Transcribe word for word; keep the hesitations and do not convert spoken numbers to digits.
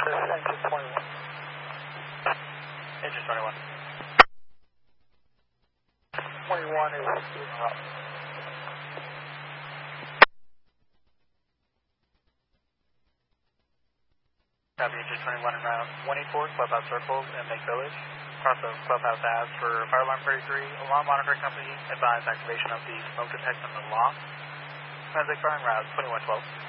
engine twenty-one. Engine twenty-one. twenty-one is being route. Copy, engine twenty-one and route one eighty-four, Clubhouse Circle and Lake Village. Cross of Clubhouse Ave for fire alarm thirty-three. Alarm monitoring company advise activation of the smoke detection on the lock. Transit car en route twenty-one twelve.